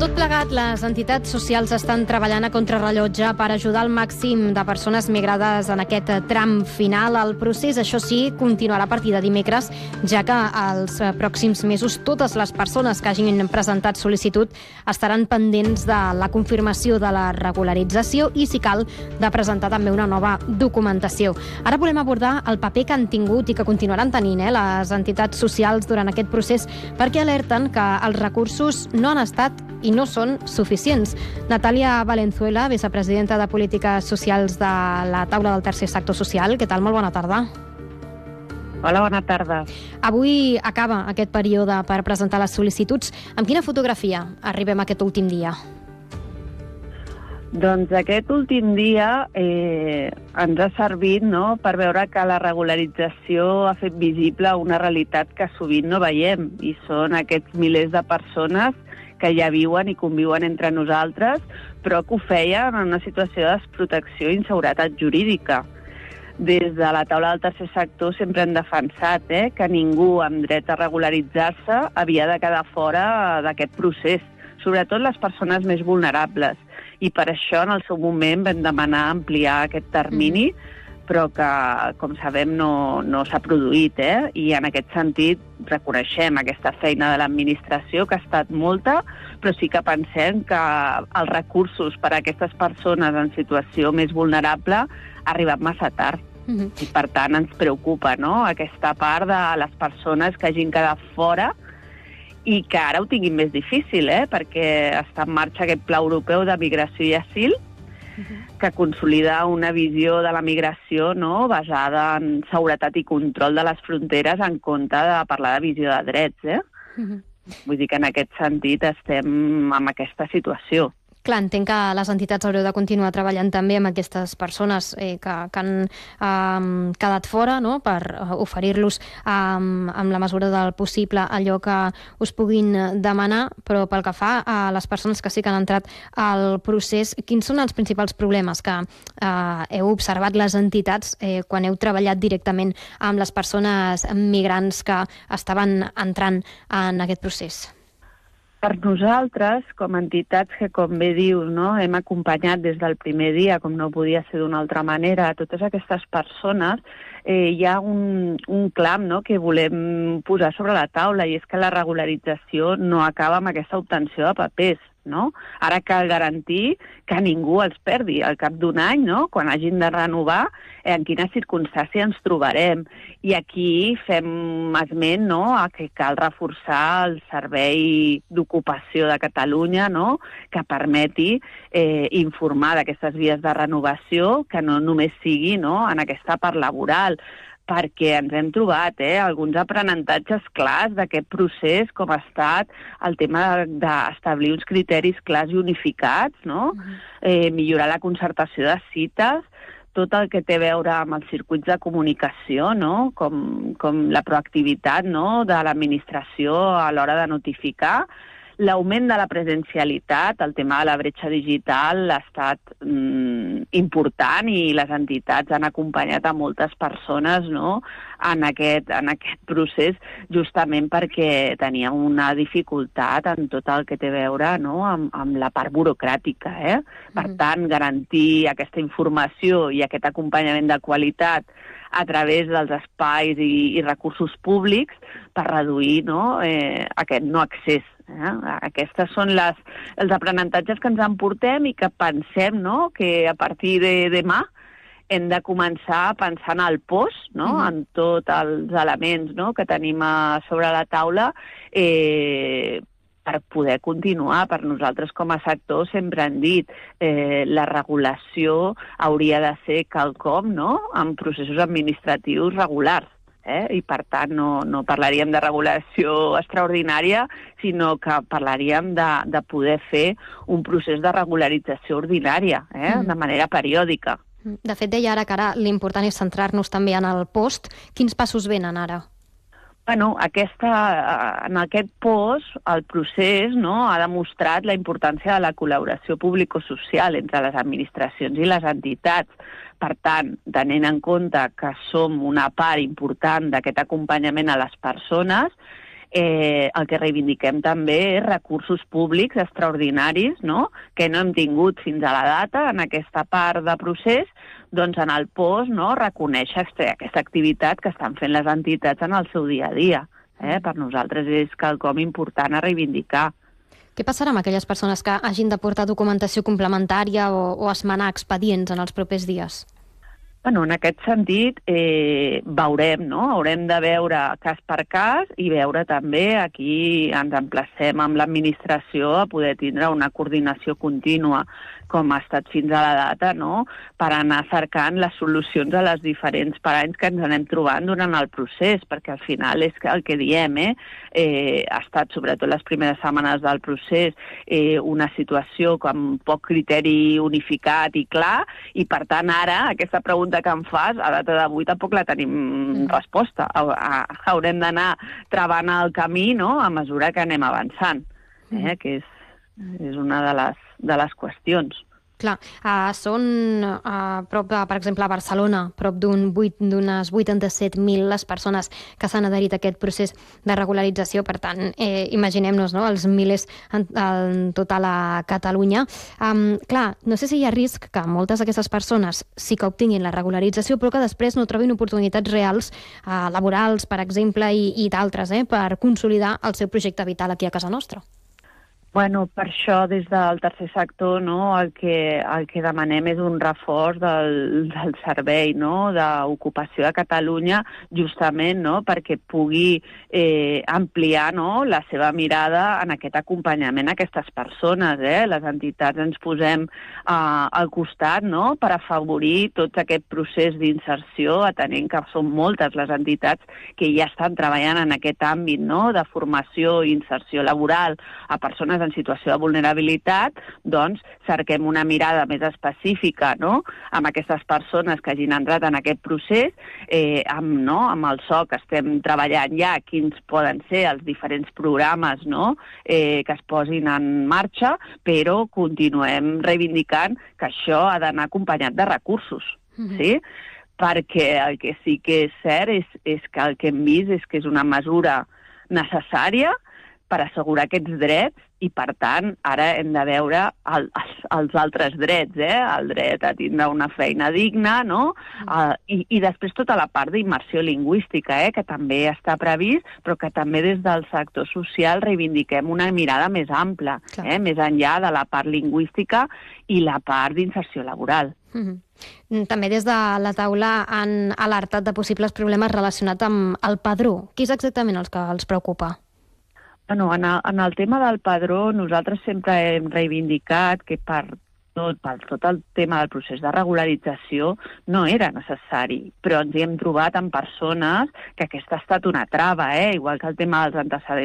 Tot plegat, les entitats socials estan treballant a contrarrellotge per ajudar al màxim de persones migrades en aquest tram final. El procés, això sí, continuarà a partir de dimecres, ja que als pròxims mesos totes les persones que hagin presentat sol·licitud estaran pendents de la confirmació de la regularització i, si cal, de presentar també una nova documentació. Ara volem abordar el paper que han tingut i que continuaran tenint les entitats socials durant aquest procés, perquè alerten que els recursos no han estat i no són suficients. Natàlia Valenzuela, vicepresidenta de Polítiques Socials de la Taula del Tercer Sector Social. Què tal? Molt bona tarda. Hola, bona tarda. Avui acaba aquest període per presentar les sol·licituds. Amb quina fotografia arribem a aquest últim dia? Doncs aquest últim dia ens ha servit per veure que la regularització ha fet visible una realitat que sovint no veiem, i són aquests milers de persones que ja viuen i conviuen entre nosaltres, però que ho feien en una situació de desprotecció i inseguretat jurídica. Des de la taula del tercer sector sempre hem defensat que ningú amb dret a regularitzar-se havia de quedar fora d'aquest procés, sobretot les persones més vulnerables. I per això, en el seu moment, vam demanar ampliar aquest termini, però que, com sabem, no s'ha produït. I en aquest sentit reconeixem aquesta feina de l'administració, que ha estat molta, però sí que pensem que els recursos per a aquestes persones en situació més vulnerable ha arribat massa tard. I, per tant, ens preocupa aquesta part de les persones que hagin quedat fora i que ara ho tinguin més difícil, perquè està en marxa aquest Pla Europeu de Migració i Asil, que consolida una visió de la migració basada en seguretat i control de les fronteres en compte de parlar de visió de drets. Vull dir que en aquest sentit estem en aquesta situació. Clar, entenc que les entitats haureu de continuar treballant també amb aquestes persones que han quedat fora, per oferir-los amb la mesura del possible allò que us puguin demanar, però pel que fa a les persones que sí que han entrat al procés, quins són els principals problemes que heu observat les entitats quan heu treballat directament amb les persones migrants que estaven entrant en aquest procés? Per nosaltres, com a entitats que, com bé dius, hem acompanyat des del primer dia, com no podia ser d'una altra manera, a totes aquestes persones, hi ha un clam que volem posar sobre la taula, i és que la regularització no acaba amb aquesta obtenció de papers. Ara cal garantir que ningú els perdi al cap d'un any, quan hagin de renovar, en quines circumstàncies ens trobarem. I aquí fem esment a que cal reforçar el Servei d'Ocupació de Catalunya, que permeti informar d'aquestes vies de renovació, que no només sigui en aquesta part laboral, perquè ens hem trobat alguns aprenentatges clars d'aquest procés, com ha estat el tema d'establir uns criteris clars i unificats, millorar la concertació de cites, tot el que té a veure amb els circuits de comunicació, com la proactivitat de l'administració a l'hora de notificar. L'augment de la presencialitat, el tema de la bretxa digital, ha estat important, i les entitats han acompanyat a moltes persones en aquest procés, justament perquè teníem una dificultat en tot el que té a veure amb la part burocràtica. Per tant, garantir aquesta informació i aquest acompanyament de qualitat a través dels espais i recursos públics per reduir aquest no accés. Aquestes són els aprenentatges que ens emportem i que pensem que a partir de demà hem de començar a pensar en el post, en tots els elements que tenim sobre la taula, per poder continuar. Per nosaltres, com a sector, sempre hem dit la regulació hauria de ser quelcom en processos administratius regulars. I, per tant, no parlaríem de regulació extraordinària, sinó que parlaríem de poder fer un procés de regularització ordinària, de manera periòdica. De fet, deia ara que ara l'important és centrar-nos també en el post. Quins passos venen ara? En aquest post, el procés ha demostrat la importància de la col·laboració público-social entre les administracions i les entitats. Per tant, tenint en compte que som una part important d'aquest acompanyament a les persones, El que reivindiquem també és recursos públics extraordinaris, no?, que no hem tingut fins a la data en aquesta part de procés, doncs en el post, no?, reconèixer aquesta activitat que estan fent les entitats en el seu dia a dia. Per nosaltres és quelcom important a reivindicar. Què passarà amb aquelles persones que hagin de portar documentació complementària o esmenar expedients en els propers dies? En aquest sentit, veurem, no? Haurem de veure cas per cas i veure també, aquí ens emplacem amb l'administració a poder tindre una coordinació contínua, com ha estat fins a la data, no?, per anar cercant les solucions a les diferents paranys que ens anem trobant durant el procés, perquè al final és el que diem, ha estat, sobretot les primeres setmanes del procés, una situació amb poc criteri unificat i clar, i per tant ara aquesta pregunta que em fas, a data d'avui tampoc la tenim resposta. Haurem d'anar travant el camí, no?, a mesura que anem avançant, que és una de les qüestions. Clar, són prop, per exemple, a Barcelona, prop d'unes 87.000 les persones que s'han adherit a aquest procés de regularització. Per tant, imaginem-nos, no?, els milers en total a Catalunya. Clar, no sé si hi ha risc que moltes d'aquestes persones sí que obtinguin la regularització, però que després no trobin oportunitats reals, laborals, per exemple, i d'altres, per consolidar el seu projecte vital aquí a casa nostra. Per això, des del tercer sector, no, el que demanem és un reforç del servei, no?, d'ocupació de Catalunya, justament, no?, perquè pugui ampliar, no?, la seva mirada en aquest acompanyament a aquestes persones. Les entitats ens posem al costat, no?, per afavorir tot aquest procés d'inserció, atenent que són moltes les entitats que ja estan treballant en aquest àmbit, no?, de formació i inserció laboral a persones en situació de vulnerabilitat. Doncs cerquem una mirada més específica, no?, amb aquestes persones que hagin entrat en aquest procés, amb el SOC estem treballant ja quins poden ser els diferents programes, no?, que es posin en marxa, però continuem reivindicant que això ha d'anar acompanyat de recursos, sí? Perquè el que sí que és cert és que el que hem vist és que és una mesura necessària per assegurar aquests drets i, per tant, ara hem de veure els altres drets, el dret a tindre una feina digna, no? I després tota la part d'immersió lingüística, que també està previst, però que també des del sector social reivindiquem una mirada més ampla, més enllà de la part lingüística i la part d'inserció laboral. També des de la taula han alertat de possibles problemes relacionats amb el padró. Qui és exactament els que els preocupa? En el tema del padró, nosaltres sempre hem reivindicat que per tot el tema del procés de regularització no era necessari, però ens hi hem trobat amb persones que aquesta ha estat una trava, igual que el tema dels antecedents